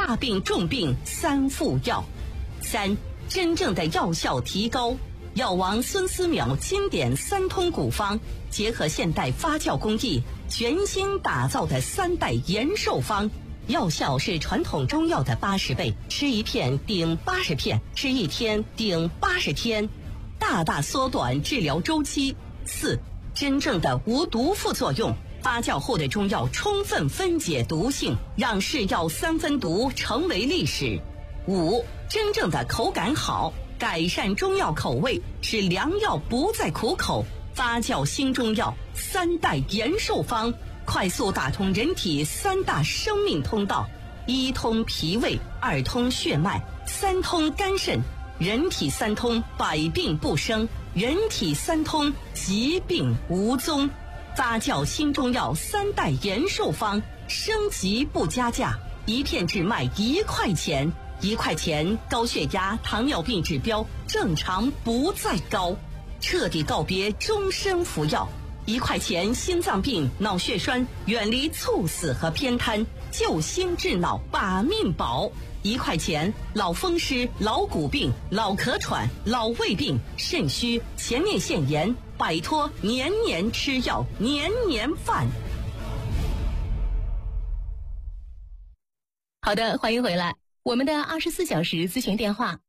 大病重病3副药。3、真正的药效提高。药王孙思邈经典3通古方，结合现代发酵工艺，全新打造的3代延寿方，药效是传统中药的80倍，吃1片顶80片，吃1天顶80天，大大缩短治疗周期。4、真正的无毒副作用。发酵后的中药充分分解毒性，让是药3分毒成为历史。5、真正的口感好，改善中药口味，使良药不再苦口。发酵新中药3代延寿方，快速打通人体3大生命通道：1通脾胃，2通血脉，3通肝肾。人体3通，百病不生；人体3通，疾病无踪。发酵新中药3代延寿方，升级不加价，1片只卖1块钱，1块钱高血压、糖尿病指标正常不再高，彻底告别终身服药。1块钱心脏病、脑血栓远离猝死和偏瘫，救心治脑把命保。1块钱老风湿、老骨病、老咳喘、老胃病、肾虚、前列腺炎，摆脱年年吃药年年犯。 好的，欢迎回来。我们的24小时咨询电话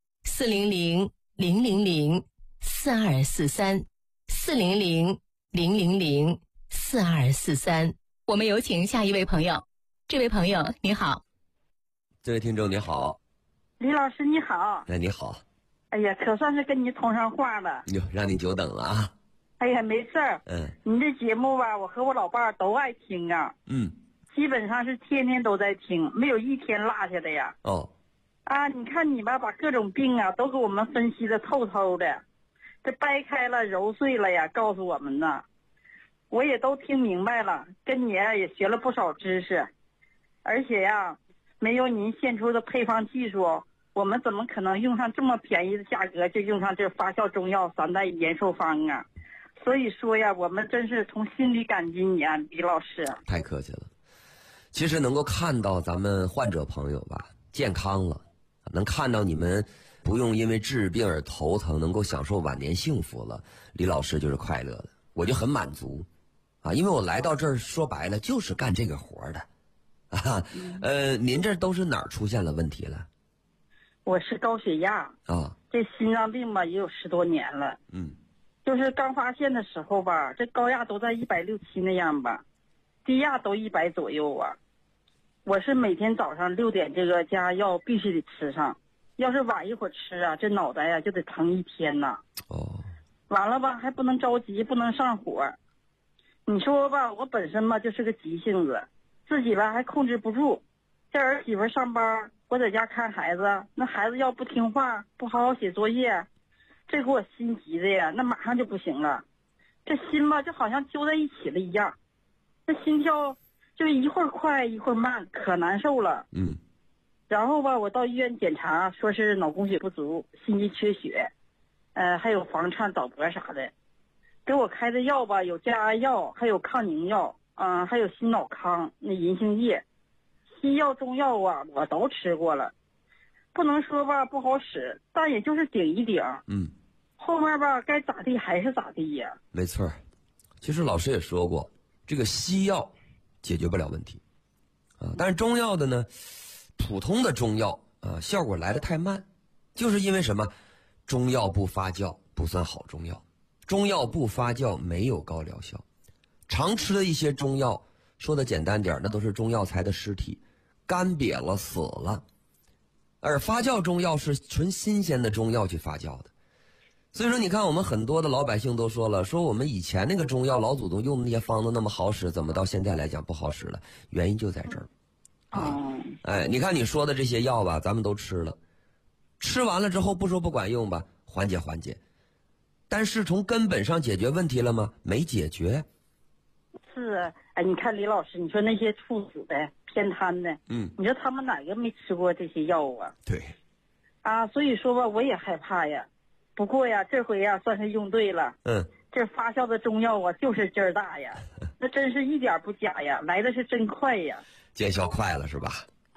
400-000-4243，400-000-4243。我们有请下一位朋友。这位朋友你好。 这位听众你好。 李老师你好。 哎，你好。 哎呀，可算是跟你通上话了。 哟，让你久等了啊。 哎呀，没事儿。你这节目吧，我和我老伴儿都爱听啊。基本上是天天都在听，没有一天落下的呀。你看你吧，把各种病啊都给我们分析的透透的，这掰开了揉碎了呀，告诉我们呢，我也都听明白了，跟你也学了不少知识，而且呀，没有您献出的配方技术，我们怎么可能用上这么便宜的价格就用上这发酵中药3代延寿方啊？所以说呀，我们真是从心里感激你啊，李老师。 太客气了。其实能够看到咱们患者朋友吧健康了，能看到你们不用因为治病而头疼，能够享受晚年幸福了，李老师就是快乐的，我就很满足啊！因为我来到这儿说白了就是干这个活的啊。您这都是哪儿出现了问题了？ 我是高血压啊， 这心脏病吧也有10多年了。就是刚发现的时候吧，这高压都在160、7那样吧，低压都100左右啊。我是每天早上6点这个加药必须得吃上，要是晚一会儿吃啊，这脑袋呀就得疼1天呐。完了吧还不能着急，不能上火。你说吧，我本身吧就是个急性子，自己吧还控制不住。这儿媳妇上班，我在家看孩子，那孩子要不听话，不好好写作业，这给我心急的呀，那马上就不行了。这心吧就好像揪在一起了一样，这心跳就一会儿快一会儿慢，可难受了。然后吧我到医院检查，说是脑供血不足，心肌缺血，还有房颤早搏啥的。给我开的药吧有降压药，还有抗凝药，还有心脑康那银杏叶。西药中药啊我都吃过了，不能说吧不好使，但也就是顶一顶。后面吧该咋地还是咋地呀。 没错，其实老师也说过，这个西药解决不了问题啊，但是中药的呢，普通的中药啊，效果来得太慢，就是因为什么？中药不发酵不算好中药，中药不发酵没有高疗效。常吃的一些中药，说的简单点，那都是中药材的尸体，干瘪了死了。而发酵中药是纯新鲜的中药去发酵的。所以说你看我们很多的老百姓都说了，说我们以前那个中药老祖宗用的那些方子那么好使，怎么到现在来讲不好使了？原因就在这儿你看你说的这些药吧，咱们都吃了，吃完了之后不说不管用吧，缓解缓解，但是从根本上解决问题了吗？没解决。 是你看李老师，你说那些猝死的偏瘫的，你说他们哪个没吃过这些药啊？ 对所以说吧我也害怕呀。不过呀这回呀算是用对了。这发酵的中药啊就是劲儿大呀，那真是一点不假呀，来的是真快呀。 见效快了是吧？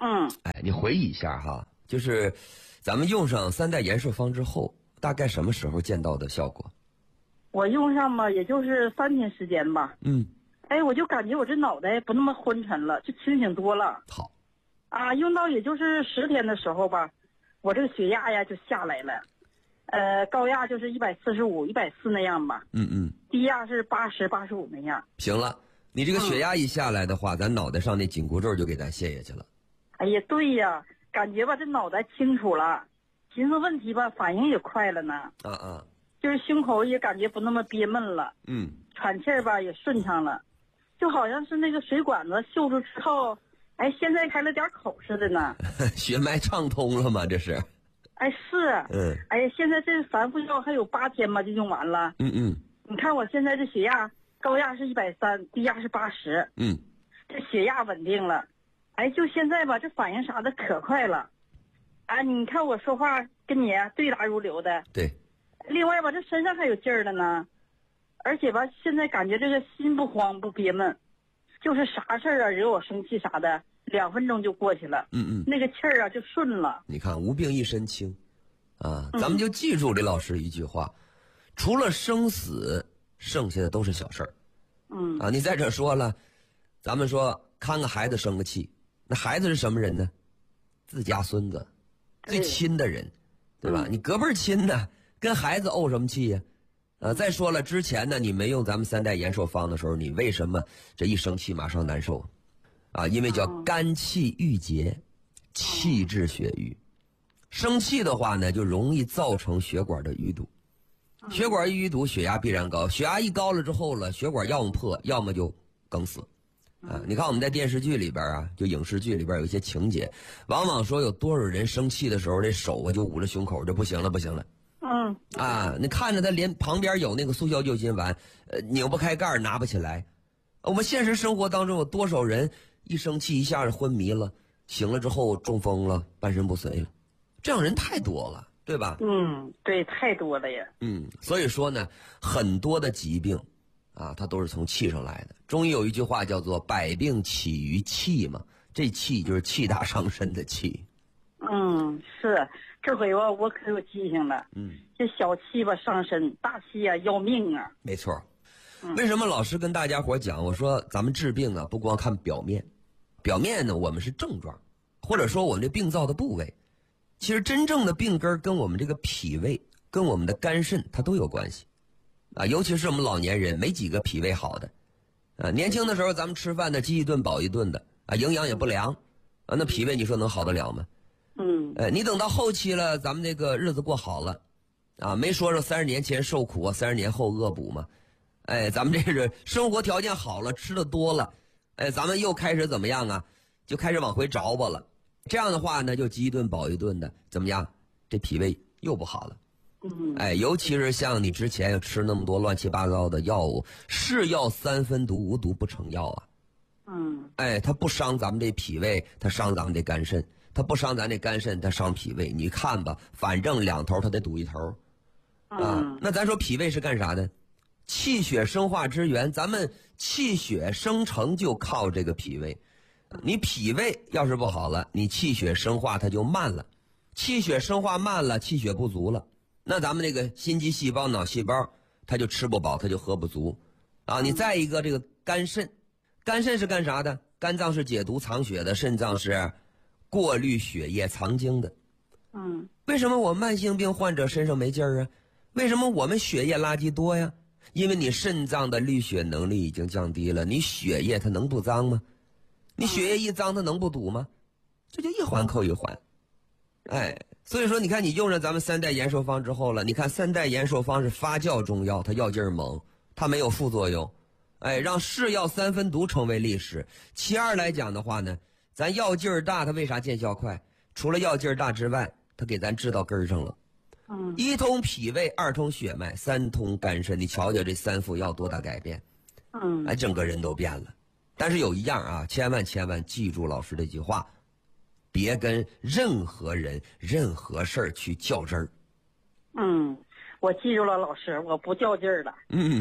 哎，你回忆一下哈，就是咱们用上三代延寿方之后，大概什么时候见到的效果？ 我用上嘛，也就是3天时间吧。哎，我就感觉我这脑袋不那么昏沉了，就清醒多了。 好。 啊，用到也就是10天的时候吧，我这个血压呀就下来了，高压就是145、140那样吧。低压是80、85那样。 行了，你这个血压一下来的话，咱脑袋上那紧箍咒就给咱卸下去了。 哎呀，对呀，感觉吧这脑袋清楚了，寻思问题吧反应也快了呢。就是胸口也感觉不那么憋闷了。喘气儿吧也顺畅了，就好像是那个水管子锈住之后，哎，现在开了点口似的呢。 血脉畅通了吗？这是。 哎，是。哎呀，现在这3副药还有8天吧就用完了。你看我现在这血压，高压是130，低压是80。这血压稳定了。哎，就现在吧，这反应啥的可快了。哎，你看我说话跟你对答如流的。 对。 另外吧，这身上还有劲儿了呢，而且吧，现在感觉这个心不慌不憋闷，就是啥事儿啊，惹我生气啥的，2分钟就过去了。那个气儿啊就顺了。 你看无病一身轻，啊，咱们就记住李老师一句话，除了生死，剩下的都是小事儿。啊，你在这说了，咱们说看个孩子生个气，那孩子是什么人呢？自家孙子，最亲的人，对吧？你隔辈儿亲呢，跟孩子怄什么气呀？再说了，之前呢，你没用咱们3代延寿方的时候，你为什么这一生气马上难受？啊，因为叫肝气郁结，气滞血瘀。生气的话呢，就容易造成血管的淤堵。血管一淤堵，血压必然高。血压一高了之后了，血管要么破，要么就梗死。你看我们在电视剧里边啊，就影视剧里边有一些情节，往往说有多少人生气的时候，这手啊就捂着胸口，就不行了。你看着他连旁边有那个速效救心丸，拧不开盖拿不起来。我们现实生活当中有多少人一生气一下子昏迷了，醒了之后中风了，半身不遂了，这样人太多了，对吧？ 对，太多了呀。 所以说呢，很多的疾病啊，它都是从气上来的。中医有一句话叫做百病起于气嘛，这气就是气大伤身的气。 是，这回吧我可有记性了。这小气吧伤身，大气啊要命啊。 没错。为什么老师跟大家伙讲，我说咱们治病啊不光看表面，表面呢我们是症状，或者说我们这病灶的部位，其实真正的病根跟我们这个脾胃跟我们的肝肾它都有关系啊。尤其是我们老年人没几个脾胃好的啊，年轻的时候咱们吃饭呢饥一顿饱一顿的啊，营养也不良啊，那脾胃你说能好得了吗？你等到后期了，咱们这个日子过好了啊，没说30年前受苦啊，30年后恶补嘛。咱们这个生活条件好了，吃的多了，咱们又开始怎么样啊？就开始往回找吧了。这样的话呢，就饥一顿饱一顿的，怎么样？这脾胃又不好了。尤其是像你之前吃那么多乱七八糟的药物，是药3分毒，无毒不成药啊。它不伤咱们这脾胃，它伤咱们这肝肾；它不伤咱这肝肾，它伤脾胃。你看吧，反正两头它得堵一头。那咱说脾胃是干啥的？气血生化之源，咱们气血生成就靠这个脾胃。你脾胃要是不好了，你气血生化它就慢了，气血生化慢了，气血不足了，那咱们这个心肌细胞、脑细胞它就吃不饱，它就喝不足啊。你再一个这个肝肾，肝肾是干啥的？肝脏是解毒藏血的，肾脏是过滤血液藏精的。为什么我慢性病患者身上没劲儿啊？为什么我们血液垃圾多呀？因为你肾脏的滤血能力已经降低了，你血液它能不脏吗？你血液一脏它能不堵吗？这就一环扣一环。所以说你看你用上咱们3代延寿方之后了，你看3代延寿方是发酵中药，它药劲儿猛，它没有副作用，让是药3分毒成为历史。其二来讲的话呢，咱药劲儿大，它为啥见效快？除了药劲儿大之外，它给咱治到根儿上了。一通脾胃，2通血脉，3通肝肾，你瞧瞧这3副药多大改变。整个人都变了。但是有一样啊，千万记住老师这句话，别跟任何人任何事儿去较真儿。 我记住了，老师，我不较劲儿了。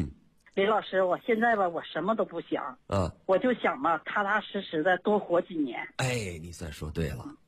李老师，我现在吧，我什么都不想，我就想吧，踏踏实实的多活几年。 哎，你算说对了。